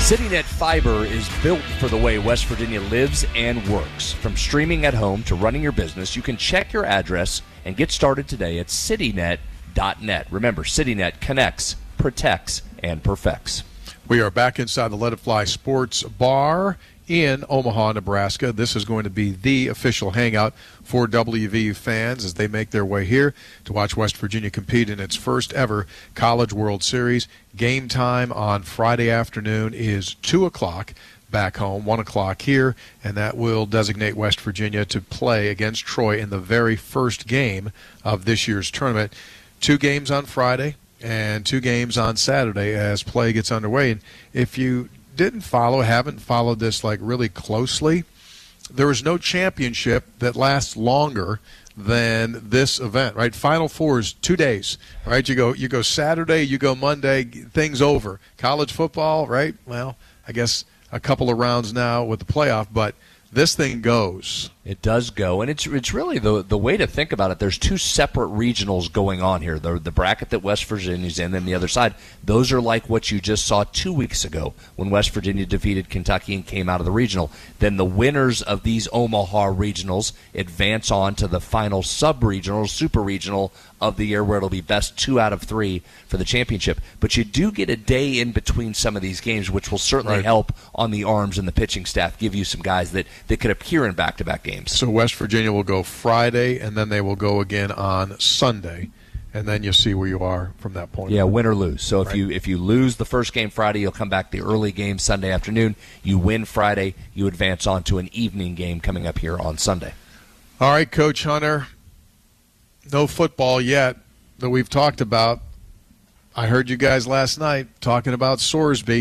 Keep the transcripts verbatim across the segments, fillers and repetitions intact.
CityNet Fiber is built for the way West Virginia lives and works. From streaming at home to running your business, you can check your address and get started today at citynet dot net. Remember, CityNet connects, protects, and perfects. We are back inside the Let It Fly Sports Bar in Omaha, Nebraska. This is going to be the official hangout for W V U fans as they make their way here to watch West Virginia compete in its first ever College World Series. Game time on Friday afternoon is two o'clock back home, one o'clock here, and that will designate West Virginia to play against Troy in the very first game of this year's tournament. Two games on Friday and two games on Saturday as play gets underway. And if you didn't follow, haven't followed this like really closely, there is no championship that lasts longer than this event, right? Final Four is two days, right? You go, you go Saturday, you go Monday, things over. College football, right? Well, I guess a couple of rounds now with the playoff, but this thing goes. It does go, and it's it's really the the way to think about it. There's two separate regionals going on here. The, the bracket that West Virginia's in, and the other side. Those are like what you just saw two weeks ago when West Virginia defeated Kentucky and came out of the regional. Then the winners of these Omaha regionals advance on to the final sub-regional, super-regional of the year, where it'll be best two out of three for the championship. But you do get a day in between some of these games, which will certainly right. help on the arms and the pitching staff, give you some guys that, that could appear in back-to-back games. So West Virginia will go Friday, and then they will go again on Sunday, and then you'll see where you are from that point. Yeah, win or lose. So if right. you if you lose the first game Friday, you'll come back the early game Sunday afternoon. You win Friday, you advance on to an evening game coming up here on Sunday. All right, Coach Hunter, no football yet that we've talked about. I heard you guys last night talking about Sorsby.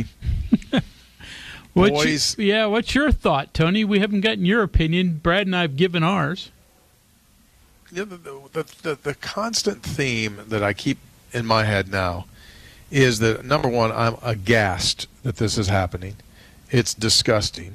What's Boys, your, yeah, what's your thought, Tony? We haven't gotten your opinion. Brad and I have given ours. Yeah, the, the, the, the constant theme that I keep in my head now is that, number one, I'm aghast that this is happening. It's disgusting.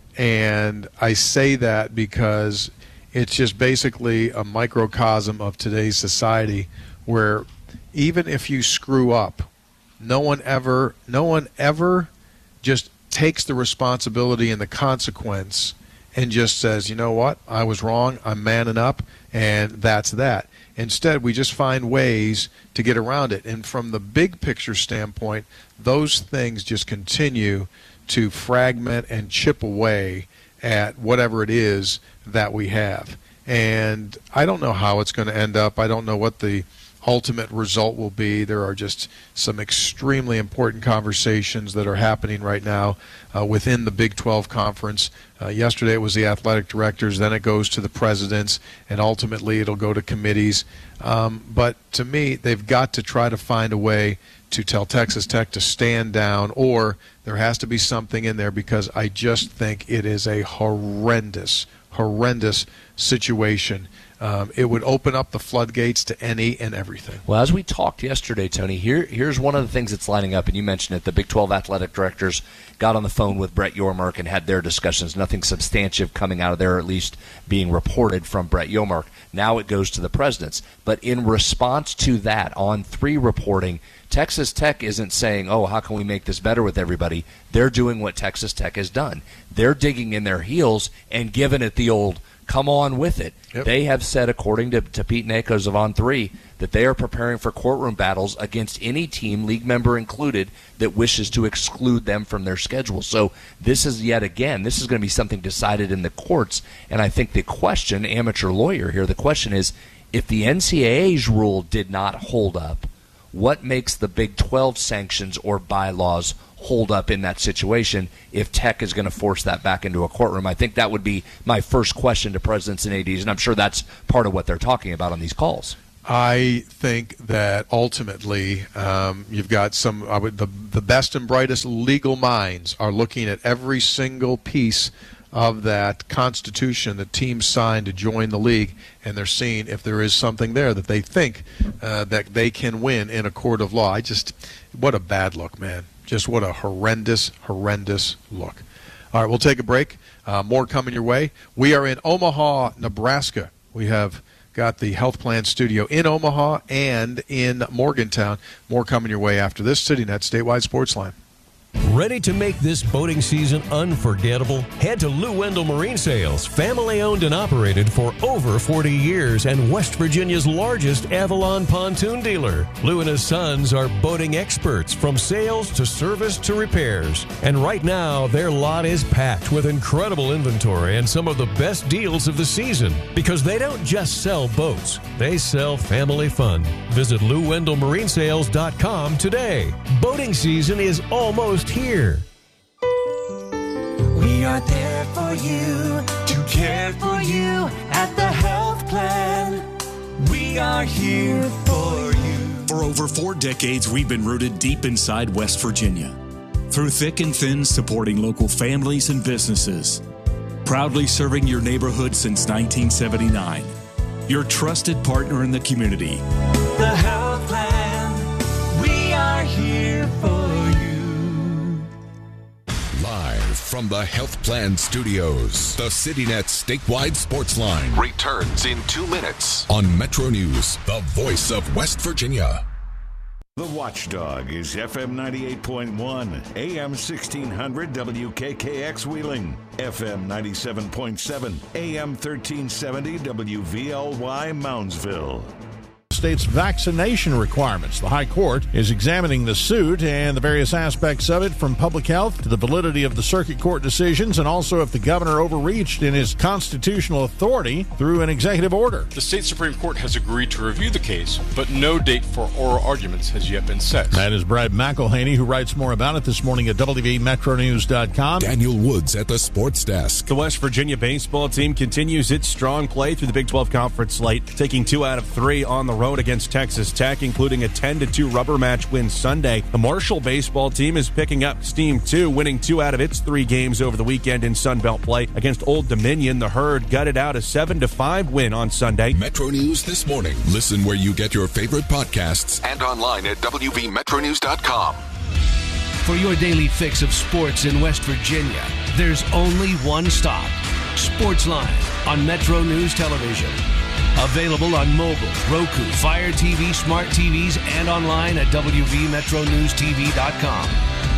And I say that because it's just basically a microcosm of today's society where even if you screw up, no one ever, no one ever just takes the responsibility and the consequence and just says, you know what, I was wrong, I'm manning up, and that's that. Instead, we just find ways to get around it. And from the big picture standpoint, those things just continue to fragment and chip away at whatever it is that we have. And I don't know how it's going to end up. I don't know what the ultimate result will be. There are just some extremely important conversations that are happening right now uh, within the Big twelve Conference. Uh, yesterday it was the athletic directors, then it goes to the presidents, and ultimately it'll go to committees. Um, but to me, they've got to try to find a way to tell Texas Tech to stand down, or there has to be something in there, because I just think it is a horrendous, horrendous situation. Um, it would open up the floodgates to any and everything. Well, as we talked yesterday, Tony, here here's one of the things that's lining up, and you mentioned it. The Big twelve athletic directors got on the phone with Brett Yormark and had their discussions. Nothing substantive coming out of there, at least being reported from Brett Yormark. Now it goes to the presidents. But in response to that, on three reporting, Texas Tech isn't saying, oh, how can we make this better with everybody? They're doing what Texas Tech has done. They're digging in their heels and giving it the old come on with it. Yep. They have said, according to, to Pete Nakos of On three, that they are preparing for courtroom battles against any team, league member included, that wishes to exclude them from their schedule. So this is, yet again, this is going to be something decided in the courts. And I think the question, amateur lawyer here, the question is, if the N C double A's rule did not hold up, what makes the Big twelve sanctions or bylaws hold up in that situation if Tech is going to force that back into a courtroom? I think that would be my first question to presidents and A Ds, and I'm sure that's part of what they're talking about on these calls. I think that ultimately um, you've got some I would, the, the best and brightest legal minds are looking at every single piece of that Constitution that teams signed to join the league, and they're seeing if there is something there that they think uh, that they can win in a court of law. I just, what a bad look, man. Just what a horrendous, horrendous look. All right, we'll take a break. Uh, more coming your way. We are in Omaha, Nebraska. We have got the Health Plan Studio in Omaha and in Morgantown. More coming your way after this. CityNet Statewide Sports Line. Ready to make this boating season unforgettable? Head to Lou Wendell Marine Sales, family owned and operated for over forty years and West Virginia's largest Avalon pontoon dealer. Lou and his sons are boating experts from sales to service to repairs. And right now, their lot is packed with incredible inventory and some of the best deals of the season. Because they don't just sell boats, they sell family fun. Visit Lou Wendell Marine Sales dot com today. Boating season is almost here. We are there for you, to care for you at the health plan. We are here for you. For over four decades, we've been rooted deep inside West Virginia. Through thick and thin, supporting local families and businesses. Proudly serving your neighborhood since nineteen seventy-nine. Your trusted partner in the community. The health plan, we are here for you. Live from the Health Plan Studios, the CityNet statewide sports line returns in two minutes on Metro News, the voice of West Virginia. The Watchdog is F M ninety-eight point one, A M sixteen hundred W K K X Wheeling, F M ninety-seven point seven, A M thirteen seventy W V L Y Moundsville. State's vaccination requirements. The High Court is examining the suit and the various aspects of it, from public health to the validity of the circuit court decisions, and also if the governor overreached in his constitutional authority through an executive order. The state Supreme Court has agreed to review the case, but no date for oral arguments has yet been set. That is Brad McElhaney, who writes more about it this morning at W V Metro News dot com. Daniel Woods at the sports desk. The West Virginia baseball team continues its strong play through the Big twelve Conference slate, taking two out of three on the road against Texas Tech, including a ten to two rubber match win Sunday. The Marshall baseball team is picking up steam too, winning two out of its three games over the weekend in Sun Belt play. Against Old Dominion, the Herd gutted out a seven to five win on Sunday. Metro News This Morning. Listen where you get your favorite podcasts and online at W V Metro News dot com. For your daily fix of sports in West Virginia, there's only one stop. Sportsline on Metro News Television. Available on mobile, Roku, Fire T V, smart T Vs, and online at W V Metro News T V dot com.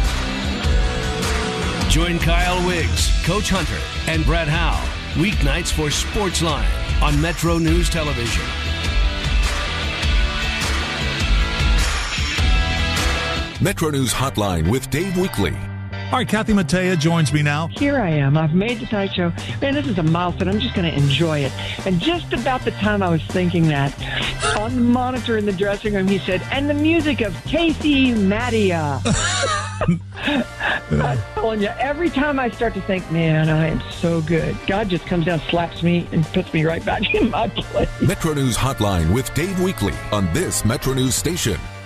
Join Kyle Wiggs, Coach Hunter, and Brad Howe weeknights for Sportsline on Metro News Television. Metro News Hotline with Dave Weekley. All right, Kathy Mattea joins me now. Here I am. I've made the Tonight Show. Man, this is a milestone. I'm just going to enjoy it. And just about the time I was thinking that, on the monitor in the dressing room, he said, and the music of Casey Mattia. I'm telling you, every time I start to think, man, I am so good, God just comes down, slaps me, and puts me right back in my place. Metro News Hotline with Dave Weekley on this Metro News station.